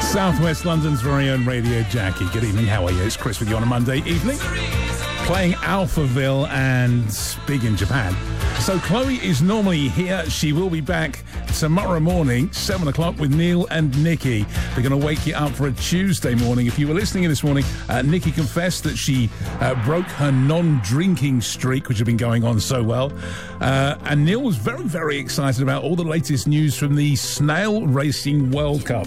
Southwest London's very own Radio Jackie. Good evening, how are you? It's Chris with you on a Monday evening, playing Alphaville and Big in Japan. So Chloe is normally here. She will be back tomorrow morning, 7 o'clock, with Neil and Nikki. They're going to wake you up for a Tuesday morning. If you were listening in this morning, Nikki confessed that she broke her non-drinking streak, which had been going on so well. And Neil was very, very excited about all the latest news from the Snail Racing World Cup.